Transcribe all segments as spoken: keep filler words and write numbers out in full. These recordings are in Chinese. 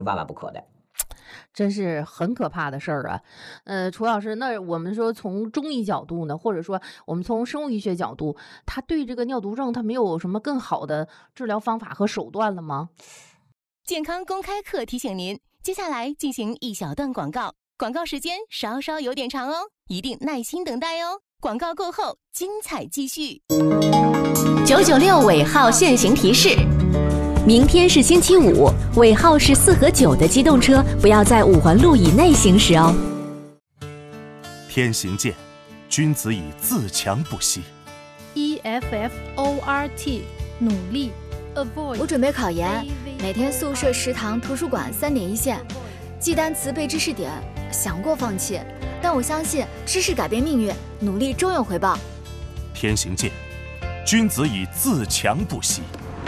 万万不可的。 真是很可怕的事儿啊。呃，楚老师，那我们说从中医角度呢，或者说我们从生物医学角度，他对这个尿毒症他没有什么更好的治疗方法和手段了吗？ 健康公开课提醒您，接下来进行一小段广告，广告时间稍稍有点长哦，一定耐心等待哦。广告过后，精彩继续。九九六尾号限行提示：明天是星期五，尾号是四和九的机动车不要在五环路以内行驶哦。 天行健，君子以自强不息。 E F F O R T 努力 avoid。 我准备考研，每天宿舍、食堂、图书馆三点一线，记单词、背知识点，想过放弃，但我相信知识改变命运，努力终有回报。 天行健，君子以自强不息。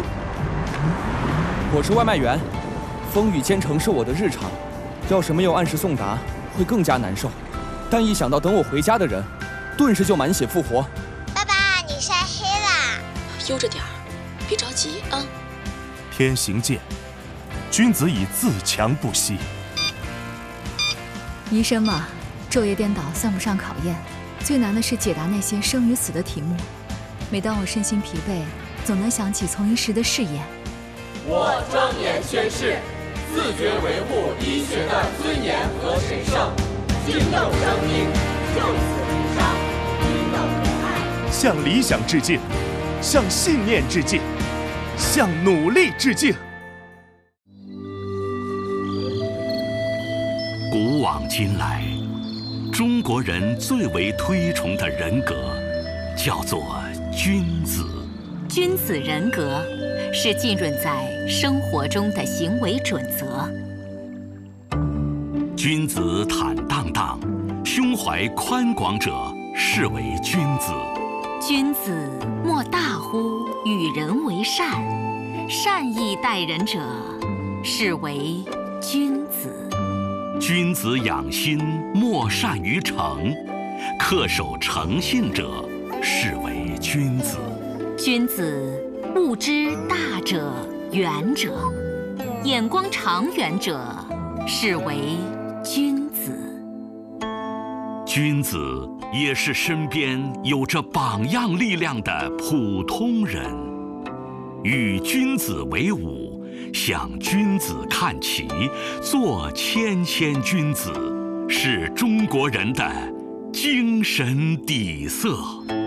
我是外卖员，风雨兼程是我的日常，要是没有按时送达，会更加难受。但一想到等我回家的人，顿时就满血复活。 爸爸，你晒黑啦！ 悠着点儿，别着急啊。 天行健，君子以自强不息。 医生嘛，昼夜颠倒算不上考验，最难的是解答那些生与死的题目。每当我身心疲惫，总能想起从医时的誓言。 我庄严宣誓，自觉维护医学的尊严和神圣，敬重生命，就此为上，平等博爱。 向理想致敬，向信念致敬，向努力致敬。 古往今来，中国人最为推崇的人格，叫做君子。 君子人格是浸润在生活中的行为准则。 君子坦荡荡，胸怀宽广者是为君子。 君子莫大乎与人为善，善意待人者是为君子。 君子养心，莫善于诚，恪守诚信者是为君子。 君子物之大者远者，眼光长远者是为君子。 君子也是身边有着榜样力量的普通人。与君子为伍，向君子看齐，做谦谦君子，是中国人的精神底色。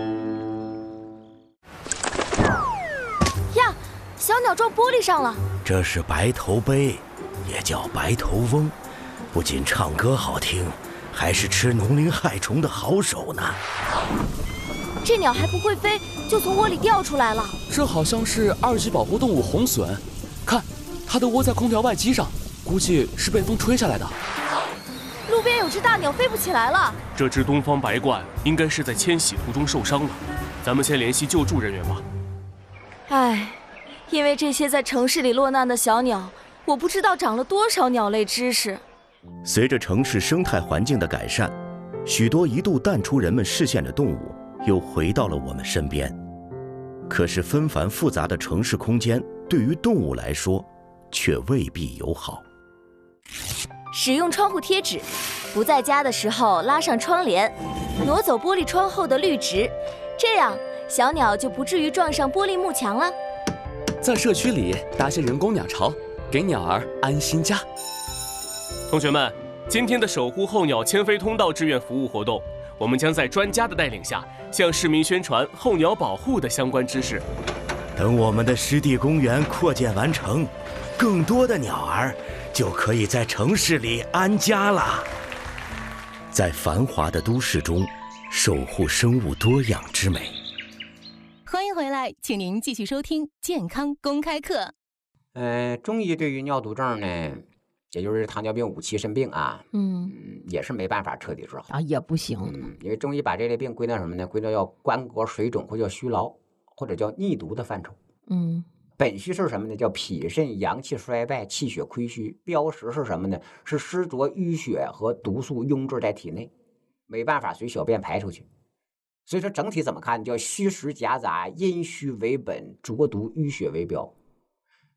呀，小鸟撞玻璃上了。 这是白头鹎，也叫白头翁，不仅唱歌好听，还是吃农林害虫的好手呢。 这鸟还不会飞，就从窝里掉出来了。 这好像是二级保护动物红隼，看，它的窝在空调外机上，估计是被风吹下来的。 路边有只大鸟飞不起来了。 这只东方白鹳应该是在迁徙途中受伤了，咱们先联系救助人员吧。 唉，因为这些在城市里落难的小鸟，我不知道长了多少鸟类知识。 随着城市生态环境的改善，许多一度淡出人们视线的动物又回到了我们身边。可是纷繁复杂的城市空间对于动物来说却未必友好。 使用窗户贴纸，不在家的时候拉上窗帘，挪走玻璃窗后的绿植，这样小鸟就不至于撞上玻璃幕墙了。 在社区里搭些人工鸟巢，给鸟儿安心家。 同学们，今天的守护候鸟迁飞通道志愿服务活动，我们将在专家的带领下，向市民宣传候鸟保护的相关知识。 等我们的湿地公园扩建完成，更多的鸟儿就可以在城市里安家了。在繁华的都市中，守护生物多样之美。 欢迎回来，请您继续收听健康公开课。 呃，中医对于尿毒症呢，也就是糖尿病五期肾病啊， 嗯， 也是没办法彻底治好啊，也不行、 嗯，因为中医把这类病归到什么呢？归到叫关节水肿或叫虚劳或者叫逆毒的范畴。 嗯， 本虚是什么呢？叫脾肾阳气衰败，气血亏虚。标识是什么呢？是湿浊淤血和毒素壅滞在体内，没办法随小便排出去。所以说整体怎么看？叫虚实夹杂，阴虚为本，浊毒淤血为标。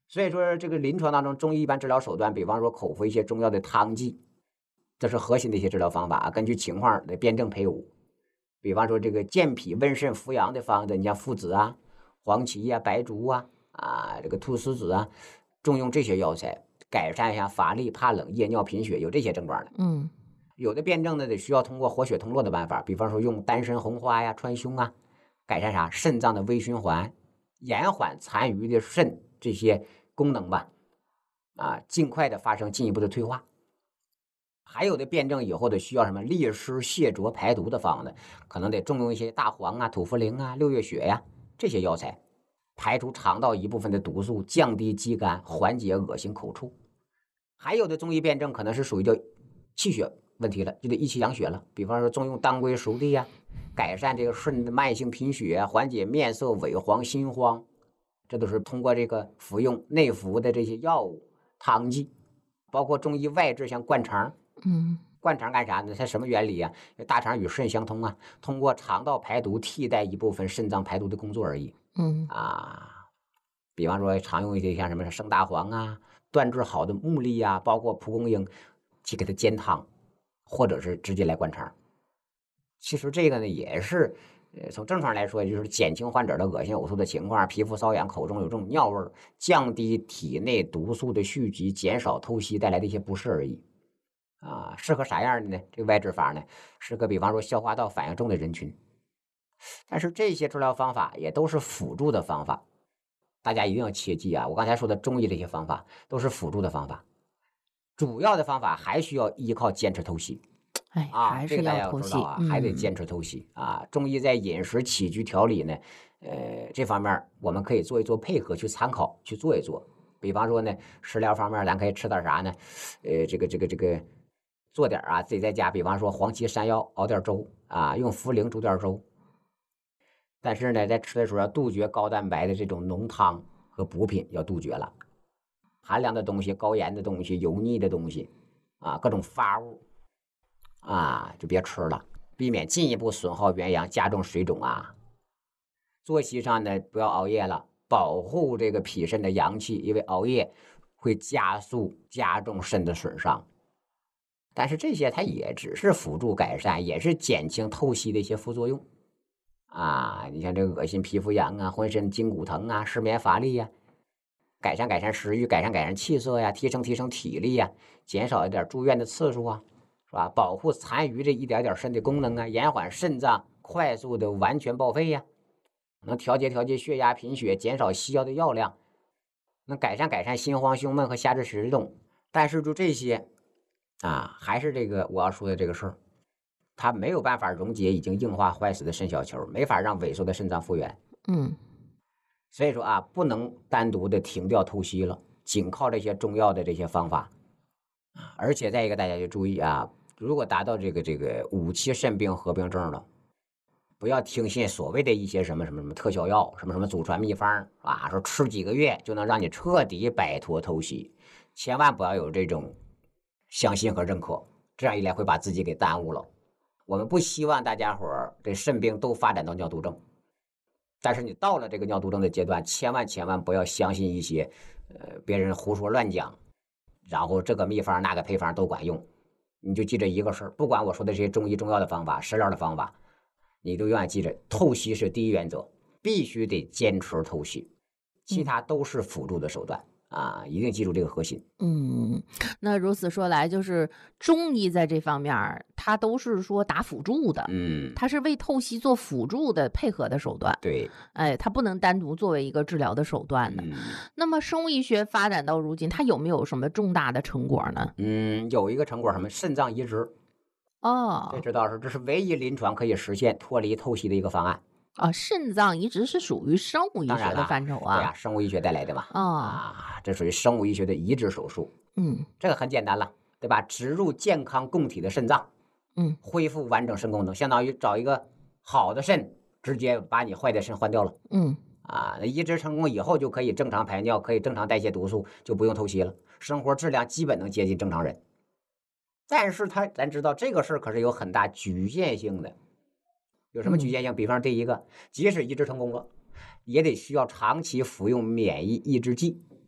所以说，这个临床当中，中医一般治疗手段，比方说口服一些中药的汤剂，这是核心的一些治疗方法，根据情况的辩证配伍。比方说这个健脾温肾扶阳的方子，你像附子啊、黄芪啊、白术啊、啊这个菟丝子啊，重用这些药材，改善一下乏力、怕冷、夜尿、贫血，有这些症状的。 嗯， 有的辩证呢，得需要通过活血通络的办法，比方说用丹参、红花呀、川芎啊，改善啥肾脏的微循环，延缓残余的肾这些功能吧，啊，尽快的发生进一步的退化。还有的辩证以后的需要什么利湿泻浊排毒的方子，可能得重用一些大黄啊、土茯苓啊、六月雪呀、啊、这些药材，排除肠道一部分的毒素，降低肌酐，缓解恶心口臭。还有的中医辩证可能是属于叫气血问题了，就得益气养血了，比方说重用当归、熟地呀、啊，改善这个肾的慢性贫血，缓解面色萎黄、心慌。这都是通过这个服用内服的这些药物、汤剂，包括中医外治，像灌肠。 嗯， 灌肠干啥呢？它什么原理啊？大肠与肾相通啊，通过肠道排毒替代一部分肾脏排毒的工作而已。 嗯啊，比方说常用一些像什么生大黄啊、断质好的木栗啊，包括蒲公英，去给它煎汤，或者是直接来灌肠。其实这个呢，也是。呃，从正常来说，就是减轻患者的恶心呕吐的情况，皮肤瘙痒，口中有这种尿味，降低体内毒素的蓄积，减少透析带来的一些不适而已。啊，适合啥样的呢？这个外治法呢，适合比方说消化道反应重的人群。但是这些治疗方法也都是辅助的方法，大家一定要切记啊！我刚才说的中医这些方法都是辅助的方法，主要的方法还需要依靠坚持透析。 哎， 啊， 还是这个大家要透析要知道啊，嗯、还得坚持透析啊。中医在饮食起居调理呢，呃，这方面我们可以做一做配合，去参考去做一做。比方说呢，食疗方面，咱可以吃点啥呢？呃，这个这个这个，做点啊，自己在家，比方说黄芪、山药熬点粥啊，用茯苓煮点粥。但是呢，在吃的时候要杜绝高蛋白的这种浓汤和补品，要杜绝了，寒凉的东西、高盐的东西、油腻的东西啊，各种发物。啊，就别吃了，避免进一步损耗元阳，加重水肿啊。作息上呢，不要熬夜了，保护这个脾肾的阳气，因为熬夜会加速加重肾的损伤。但是这些它也只是辅助改善，也是减轻透析的一些副作用啊。你像这个恶心、皮肤痒啊，浑身筋骨疼啊，失眠乏力呀、啊，改善改善食欲，改善改善气色呀，提升提升体力呀，减少一点住院的次数啊。是吧？保护残余这一点点肾的功能啊，延缓肾脏快速的完全报废呀、啊，能调节调节血压、贫血，减少西药的药量，能改善改善心慌、胸闷和下肢食动。但是就这些啊，还是这个我要说的这个事儿，它没有办法溶解已经硬化坏死的肾小球，没法让萎缩的肾脏复原。 嗯， 所以说啊，不能单独的停掉透析了，仅靠这些中药的这些方法。而且再一个，大家就注意啊。如果达到这个这个五期肾病合并症了，不要听信所谓的一些什么什么什么特效药，什么什么祖传秘方啊，说吃几个月就能让你彻底摆脱透析，千万不要有这种相信和认可，这样一来会把自己给耽误了。我们不希望大家伙儿这肾病都发展到尿毒症，但是你到了这个尿毒症的阶段，千万千万不要相信一些呃别人胡说乱讲，然后这个秘方那个配方都管用。你就记着一个事儿，不管我说的这些中医中药的方法、食疗的方法，你都永远记着，透析是第一原则，必须得坚持透析，其他都是辅助的手段、嗯、啊，一定记住这个核心。 嗯，那如此说来，就是中医在这方面，它都是说打辅助的， 嗯， 它是为透析做辅助的配合的手段。 对， 哎，它不能单独作为一个治疗的手段的。 嗯、 那么生物医学发展到如今，它有没有什么重大的成果呢？ 嗯，有一个成果，什么肾脏移植。 哦， 这知道是这是唯一临床可以实现脱离透析的一个方案。 啊，肾脏移植是属于生物医学的范畴啊。 对呀、啊，生物医学带来的嘛。 哦、 啊，这属于生物医学的移植手术。 嗯， 这个很简单了，对吧？植入健康供体的肾脏， 嗯， 恢复完整肾功能，相当于找一个好的肾，直接把你坏的肾换掉了。 嗯， 啊，那移植成功以后就可以正常排尿，可以正常代谢毒素，就不用透析了，生活质量基本能接近正常人。但是它，咱知道这个事儿可是有很大局限性的。有什么局限性？比方第一个，即使移植成功了，也得需要长期服用免疫抑制剂，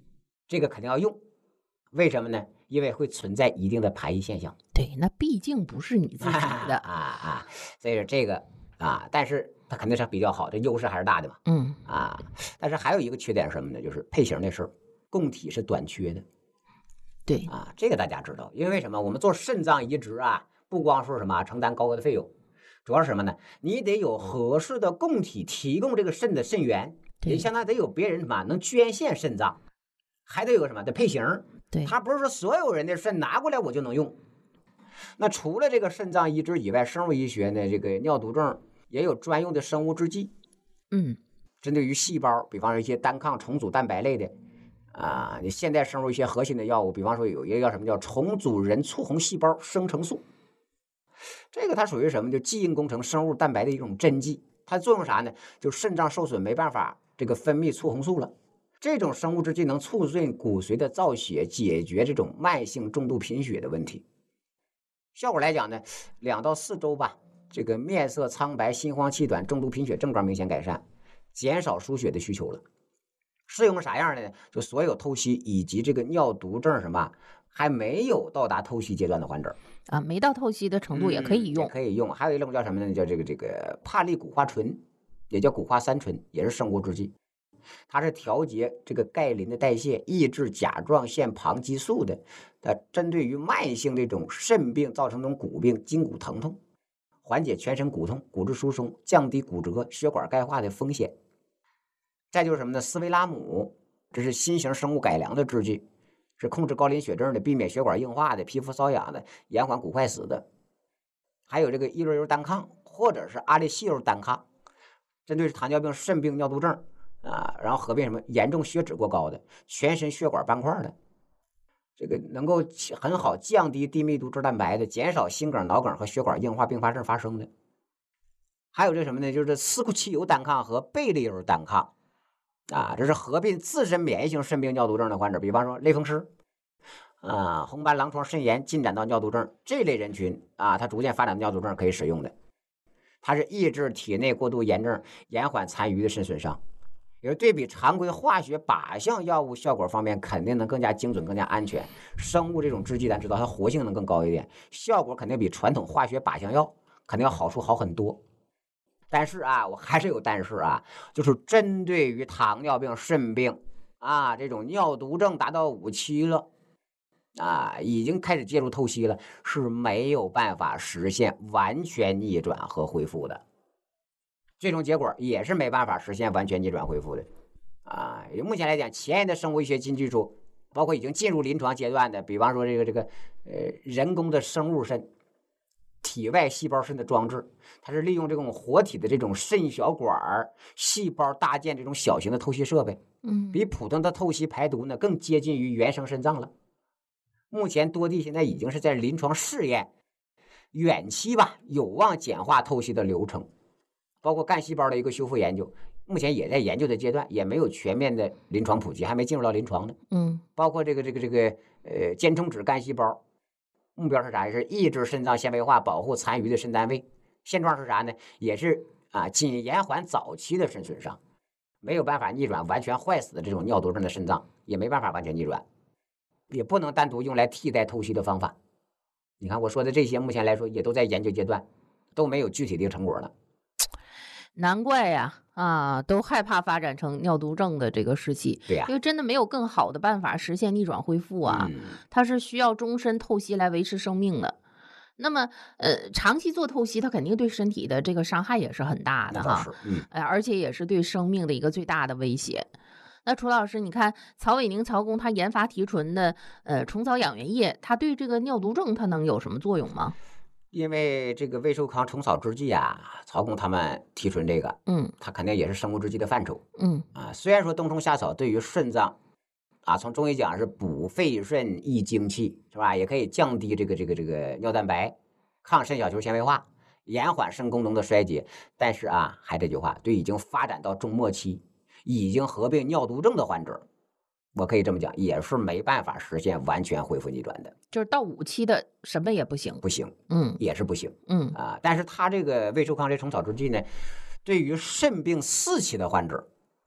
这个肯定要用。为什么呢？因为会存在一定的排异现象。 对，那毕竟不是你自己的啊啊，所以说这个啊，但是它肯定是比较好，这优势还是大的嘛。 嗯啊，但是还有一个缺点是什么呢？就是配型的事儿，供体是短缺的。 对啊，这个大家知道，因为什么？我们做肾脏移植啊，不光说什么承担高额的费用，主要是什么呢？你得有合适的供体提供这个肾的肾源，也相当于得有别人什么能捐献肾脏，还得有什么得配型。 对， 它不是说所有人的肾拿过来我就能用。那除了这个肾脏移植以外，生物医学呢，这个尿毒症也有专用的生物制剂。 嗯， 针对于细胞，比方说一些单抗重组蛋白类的啊，你现代生物一些核心的药物，比方说有一个叫什么叫重组人促红细胞生成素，这个它属于什么？就基因工程生物蛋白的一种针剂。它作用啥呢？就肾脏受损没办法这个分泌促红素了。这种生物制剂能促进骨髓的造血，解决这种慢性重度贫血的问题。效果来讲呢，两到四周吧，这个面色苍白、心慌气短、重度贫血症状明显改善，减少输血的需求了。适用啥样的呢？就所有透析以及这个尿毒症什么还没有到达透析阶段的患者啊，没到透析的程度也可以用， 嗯、可以用。还有一种叫什么呢？叫这个这个帕利谷花醇，也叫谷花三醇，也是生物制剂。它是调节这个钙磷的代谢，抑制甲状腺旁激素的。它针对于慢性这种肾病造成这种骨病、筋骨疼痛，缓解全身骨痛、骨质疏松，降低骨折、血管钙化的风险。再就是什么呢？斯维拉姆，这是新型生物改良的制剂，是控制高磷血症的，避免血管硬化的，皮肤瘙痒的，延缓骨坏死的。还有这个伊洛尤单抗或者是阿利西尤单抗，针对糖尿病、肾病、尿毒症啊，然后合并什么严重血脂过高的、全身血管斑块的，这个能够很好降低低密度脂蛋白的，减少心梗、脑梗和血管硬化并发症发生的。还有这什么呢？就是斯库奇尤单抗和贝利尤单抗啊，这是合并自身免疫性肾病、尿毒症的患者，比方说类风湿啊、红斑狼疮肾炎进展到尿毒症这类人群啊，它逐渐发展的尿毒症可以使用的。它是抑制体内过度炎症，延缓残余的肾损伤。也是对比常规化学靶向药物效果方面肯定能更加精准、更加安全。生物这种制剂咱知道它活性能更高一点，效果肯定比传统化学靶向药肯定要好处好很多。但是啊，我还是有但是啊，就是针对于糖尿病、肾病啊这种尿毒症达到五期了啊，已经开始介入透析了，是没有办法实现完全逆转和恢复的。最终结果也是没办法实现完全逆转恢复的啊！目前来讲，前沿的生物医学新技术，包括已经进入临床阶段的，比方说这个这个呃人工的生物肾、体外细胞肾的装置，它是利用这种活体的这种肾小管细胞搭建这种小型的透析设备， 嗯， 比普通的透析排毒呢更接近于原生肾脏了。目前多地现在已经是在临床试验，远期吧有望简化透析的流程。包括干细胞的一个修复研究，目前也在研究的阶段，也没有全面的临床普及，还没进入到临床呢。 嗯， 包括这个这个这个呃间充质干细胞，目标是啥？是抑制肾脏纤维化，保护残余的肾单位。现状是啥呢？也是啊，仅延缓早期的肾损伤，没有办法逆转完全坏死的这种尿毒症的肾脏，也没办法完全逆转，也不能单独用来替代透析的方法。你看我说的这些，目前来说也都在研究阶段，都没有具体的成果呢。 难怪呀，啊，都害怕发展成尿毒症的这个时期。 对呀， 因为真的没有更好的办法实现逆转恢复啊， 嗯、 它是需要终身透析来维持生命的。那么，呃，长期做透析，它肯定对身体的这个伤害也是很大的哈， 嗯， 哎，而且也是对生命的一个最大的威胁。那楚老师，你看曹伟宁曹工他研发提纯的呃虫草养元液，它对这个尿毒症它能有什么作用吗？ 因为这个魏寿康虫草制剂啊，曹工他们提纯这个， 嗯， 它肯定也是生物制剂的范畴， 嗯啊，虽然说冬虫夏草对于肾脏，啊，从中医讲是补肺肾益精气，是吧？也可以降低这个这个这个尿蛋白，抗肾小球纤维化，延缓肾功能的衰竭。但是啊，还这句话，对已经发展到中末期，已经合并尿毒症的患者，我可以这么讲，也是没办法实现完全恢复逆转的。 就是到五期的什么也不行， 不行， 嗯， 也是不行， 嗯啊，但是他这个魏寿康这虫草制剂呢，对于肾病四期的患者，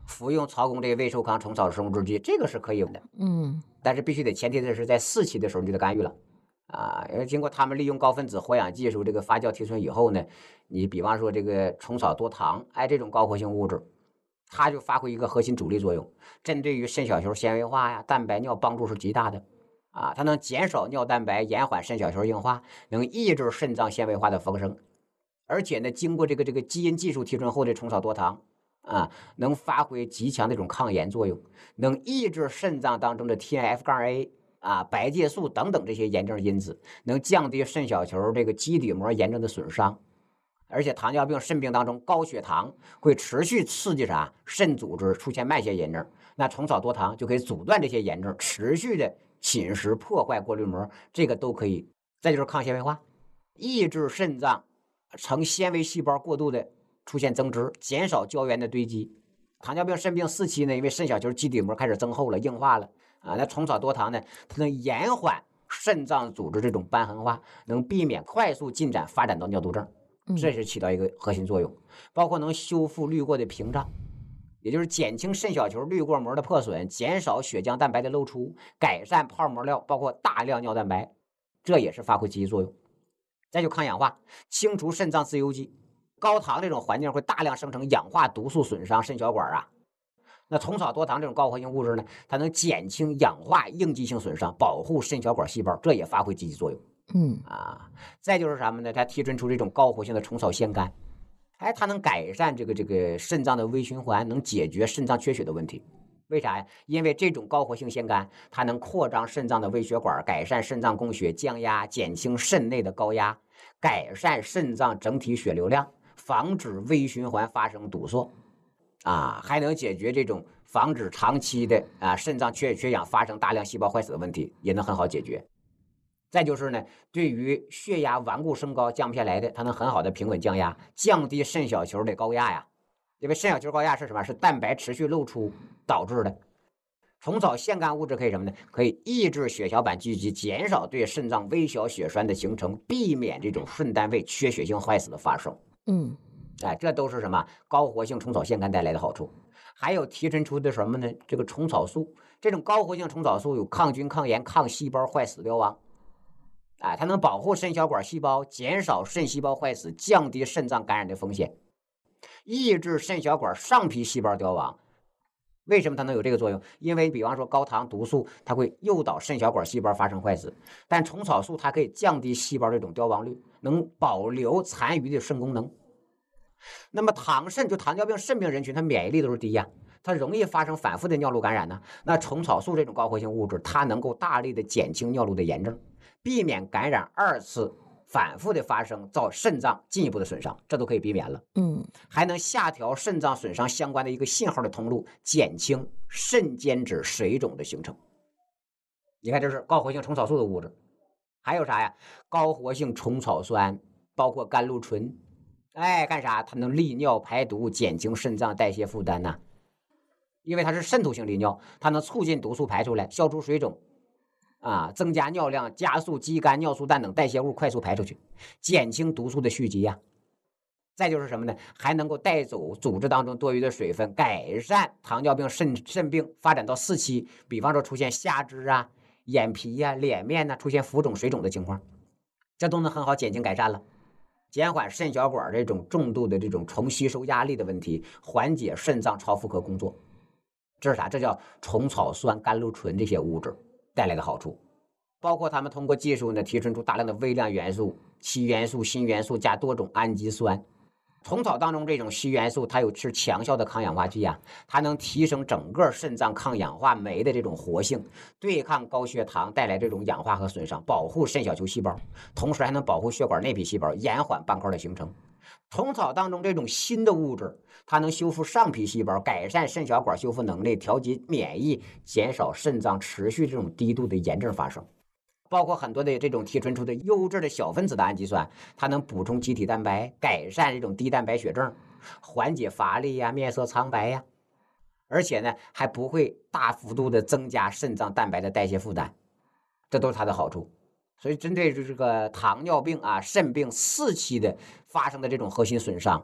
服用曹公这个胃寿康虫草生物制剂，这个是可以的。 嗯， 但是必须得前提的是在四期的时候你就得干预了啊，因为经过他们利用高分子活氧技术这个发酵提纯以后呢，你比方说这个虫草多糖，哎，这种高活性物质，它就发挥一个核心阻力作用，针对于肾小球纤维化呀、蛋白尿帮助是极大的啊，它能减少尿蛋白，延缓肾小球硬化，能抑制肾脏纤维化的风生，而且呢，经过这个这个基因技术提纯后的虫草多糖啊，能发挥极强的这种抗炎作用，能抑制肾脏当中的 T N F 杠 A 啊、白介素等等这些炎症因子，能降低肾小球这个基底膜炎症的损伤。而且糖尿病、肾病当中高血糖会持续刺激啥肾组织出现慢性炎症，那虫草多糖就可以阻断这些炎症持续的侵蚀破坏过滤膜，这个都可以。再就是抗纤维化，抑制肾脏呈纤维细胞过度的出现增殖，减少胶原的堆积。糖尿病、肾病四期呢，因为肾小球基底膜开始增厚了、硬化了啊，那虫草多糖呢，它能延缓肾脏组织这种瘢痕化，能避免快速进展发展到尿毒症。这是起到一个核心作用，包括能修复滤过的屏障，也就是减轻肾小球滤过膜的破损，减少血浆蛋白的漏出，改善泡沫料，包括大量尿蛋白，这也是发挥积极作用。再就抗氧化，清除肾脏自由基。高糖这种环境会大量生成氧化毒素，损伤肾小管啊。那虫草多糖这种高活性物质呢，它能减轻氧化应激性损伤，保护肾小管细胞，这也发挥积极作用。 嗯啊，再就是什么呢？它提纯出这种高活性的虫草腺苷，哎，它能改善这个这个肾脏的微循环，能解决肾脏缺血的问题。为啥呀？因为这种高活性腺苷，它能扩张肾脏的微血管，改善肾脏供血，降压，减轻肾内的高压，改善肾脏整体血流量，防止微循环发生堵塞，啊，还能解决这种防止长期的啊肾脏缺血缺氧发生大量细胞坏死的问题，也能很好解决。再就是呢，对于血压顽固升高降不下来的，它能很好的平稳降压，降低肾小球的高压呀。因为肾小球高压是什么？是蛋白持续漏出导致的。虫草腺苷物质可以什么呢？可以抑制血小板聚集，减少对肾脏微小血栓的形成，避免这种肾单位缺血性坏死的发生。 嗯， 哎，这都是什么高活性虫草腺苷带来的好处。还有提纯出的什么呢？这个虫草素，这种高活性虫草素有抗菌、抗炎、抗细胞坏死、凋亡。哎，它能保护肾小管细胞，减少肾细胞坏死，降低肾脏感染的风险，抑制肾小管上皮细胞凋亡。为什么它能有这个作用？因为比方说高糖毒素，它会诱导肾小管细胞发生坏死，但虫草素它可以降低细胞这种凋亡率，能保留残余的肾功能。那么糖肾就糖尿病、肾病人群，它免疫力都是低呀，它容易发生反复的尿路感染呢。那虫草素这种高活性物质，它能够大力的减轻尿路的炎症，避免感染二次反复的发生，造肾脏进一步的损伤，这都可以避免了。 嗯， 还能下调肾脏损伤相关的一个信号的通路，减轻肾间质水肿的形成。你看，这是高活性虫草素的物质。还有啥呀？高活性虫草酸，包括甘露醇。哎，干啥？它能利尿排毒，减轻肾脏代谢负担呐、啊。因为它是渗透性利尿，它能促进毒素排出来，消除水肿。啊，增加尿量，加速肌酐、尿素氮等代谢物快速排出去，减轻毒素的蓄积呀。再就是什么呢？还能够带走组织当中多余的水分，改善糖尿病、肾肾病发展到四期，比方说出现下肢啊、眼皮呀、啊、脸面呐、啊、出现浮肿、水肿的情况，这都能很好减轻改善了，减缓肾小管这种重度的这种重吸收压力的问题，缓解肾脏超负荷工作。这是啥？这叫虫草酸、甘露醇这些物质带来的好处，包括他们通过技术呢提纯出大量的微量元素、硒元素、锌元素加多种氨基酸。虫草当中这种硒元素，它有是强效的抗氧化剂啊，它能提升整个肾脏抗氧化酶的这种活性，对抗高血糖带来这种氧化和损伤，保护肾小球细胞，同时还能保护血管内皮细胞，延缓斑块的形成。虫草当中这种新的物质，它能修复上皮细胞，改善肾小管修复能力，调节免疫，减少肾脏持续这种低度的炎症发生。包括很多的这种提纯出的优质的小分子的氨基酸，它能补充机体蛋白，改善这种低蛋白血症，缓解乏力呀、面色苍白呀，而且呢还不会大幅度的增加肾脏蛋白的代谢负担，这都是它的好处。所以针对这个糖尿病啊、肾病四期的发生的这种核心损伤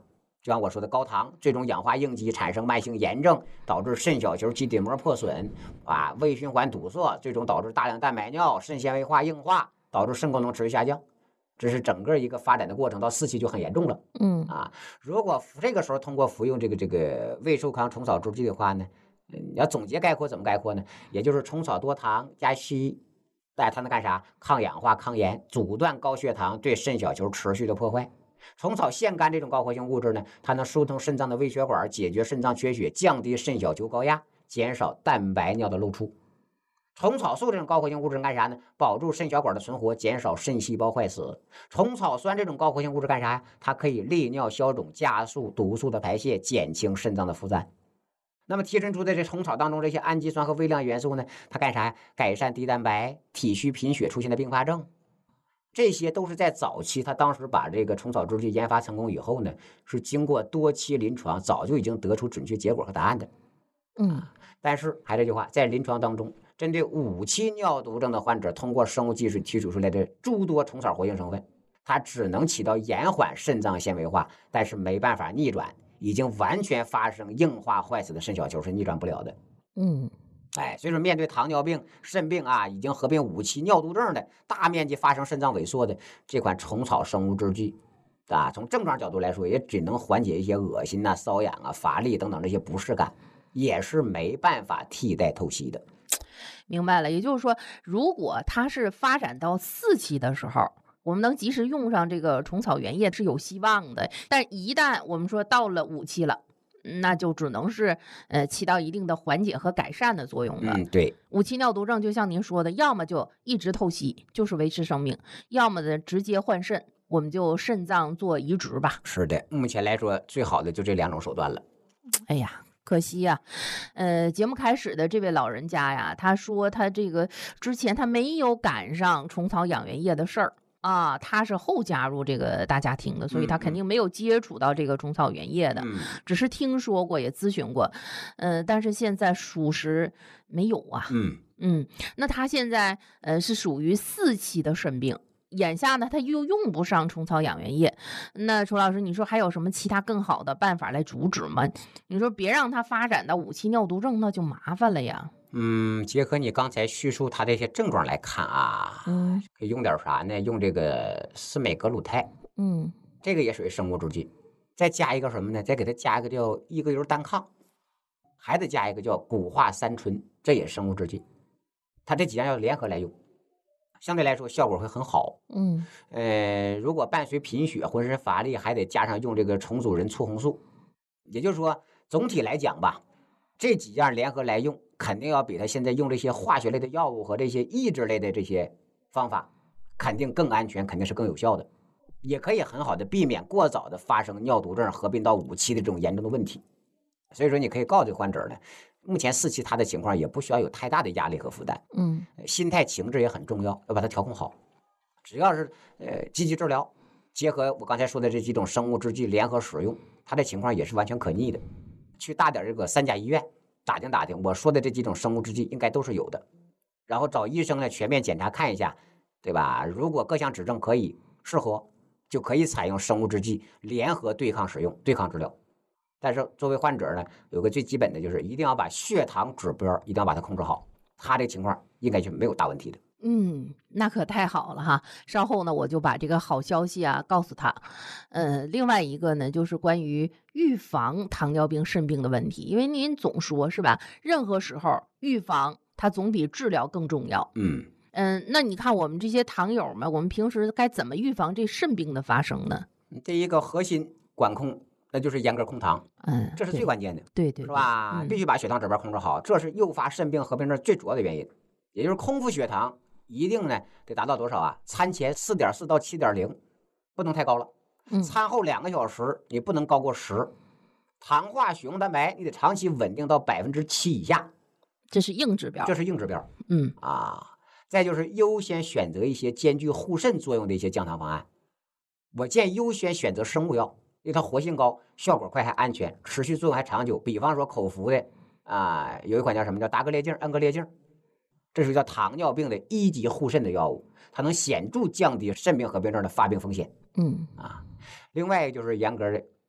就像我说的高糖，最终氧化应激，产生慢性炎症，导致肾小球基底膜破损啊，胃循环堵塞，最终导致大量蛋白尿、肾纤维化、硬化，导致肾功能持续下降。这是整个一个发展的过程，到四期就很严重了。 嗯啊，如果这个时候通过服用这个这个胃寿康虫草制剂的话呢，你要总结概括怎么概括呢？也就是虫草多糖加硒，但它能干啥？抗氧化、抗炎，阻断高血糖对肾小球持续的破坏。虫草腺苷这种高活性物质呢，它能疏通肾脏的微血管，解决肾脏缺血，降低肾小球高压，减少蛋白尿的漏出。虫草素这种高活性物质干啥呢？保住肾小管的存活，减少肾细胞坏死。虫草酸这种高活性物质干啥呀？它可以利尿消肿，加速毒素的排泄，减轻肾脏的负担。那么提纯出的这虫草当中这些氨基酸和微量元素呢，它干啥呀？改善低蛋白、体虚贫血出现的并发症。这些都是在早期，他当时把这个虫草制剂研发成功以后呢，是经过多期临床，早就已经得出准确结果和答案的。 嗯， 但是还这句话，在临床当中，针对五期尿毒症的患者，通过生物技术提取出来的诸多虫草活性成分，它只能起到延缓肾脏纤维化，但是没办法逆转已经完全发生硬化坏死的肾小球，是逆转不了的。 嗯。 哎，所以说面对糖尿病、肾病啊，已经合并五期尿毒症的大面积发生肾脏萎缩的这款虫草生物制剂啊，从症状角度来说，也只能缓解一些恶心啊、瘙痒啊、乏力等等这些不适感，也是没办法替代透析的。 明白了，也就是说，如果它是发展到四期的时候，我们能及时用上这个虫草原液是有希望的，但一旦我们说到了五期了，那就只能是呃起到一定的缓解和改善的作用了。 嗯，对。 五期尿毒症就像您说的，要么就一直透析，就是维持生命；要么呢直接换肾，我们就肾脏做移植吧。 是的，目前来说最好的就这两种手段了。 哎呀，可惜呀、啊，呃，节目开始的这位老人家呀，他说他这个之前他没有赶上虫草养元液的事儿。啊，他是后加入这个大家庭的，所以他肯定没有接触到这个虫草原液的， 嗯、 只是听说过，也咨询过，呃，但是现在属实没有啊。 嗯嗯，那他现在呃是属于四期的肾病，眼下呢他又用不上虫草养元液，那楚老师，你说还有什么其他更好的办法来阻止吗？你说别让他发展到五期尿毒症，那就麻烦了呀。 嗯，结合你刚才叙述他这些症状来看啊， 嗯， 可以用点啥呢？用这个司美格鲁肽， 嗯， 这个也属于生物制剂，再加一个什么呢？再给它加一个叫一个油单抗，还得加一个叫谷化三醇，这也是生物制剂。它这几样要联合来用，相对来说效果会很好。 嗯， 呃，如果伴随贫血、浑身乏力，还得加上用这个重组人促红素。也就是说，总体来讲吧，这几样联合来用，肯定要比他现在用这些化学类的药物和这些抑制类的这些方法，肯定更安全，肯定是更有效的，也可以很好的避免过早的发生尿毒症合并到五期的这种严重的问题。所以说，你可以告诉这个患者呢，目前四期他的情况也不需要有太大的压力和负担， 嗯， 心态情志也很重要，要把它调控好。只要是呃积极治疗，结合我刚才说的这几种生物制剂联合使用，他的情况也是完全可逆的。去大点这个三甲医院打听打听，我说的这几种生物制剂应该都是有的，然后找医生呢全面检查看一下，对吧？如果各项指证可以适合，就可以采用生物制剂联合对抗使用、对抗治疗。但是作为患者呢，有个最基本的就是一定要把血糖指标一定要把它控制好，他这情况应该是没有大问题的。 嗯，那可太好了哈！稍后呢，我就把这个好消息啊告诉他。呃，另外一个呢，就是关于预防糖尿病、肾病的问题，因为您总说是吧，任何时候预防它总比治疗更重要。 嗯嗯，那你看我们这些糖友们，我们平时该怎么预防这肾病的发生呢？ 第一个核心管控，那就是严格控糖， 嗯， 这是最关键的， 对 对, 对， 是吧？ 嗯、 必须把血糖指标控制好，这是诱发肾病合并症最主要的原因。也就是空腹血糖一定呢得达到多少啊？餐前 四点四 到 七点零， 不能太高了。 嗯， 餐后两个小时你不能高过十。糖化血红蛋白你得长期稳定到百分之七以下， 这是硬指标。 这是硬指标。 嗯啊，再就是优先选择一些兼具护肾作用的一些降糖方案。我建议优先选择生物药，因为它活性高、效果快还安全，持续作用还长久。比方说口服的啊，有一款叫什么叫达格列净、恩格列净，这是叫糖尿病的一级护肾的药物，它能显著降低肾病合并症的发病风险。 嗯啊，另外就是严格的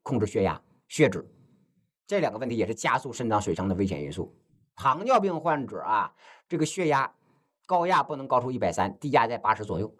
控制血压、血脂，这两个问题也是加速肾脏水成的危险因素。糖尿病患者啊，这个血压高压不能高出一百三十，低压在八十左右，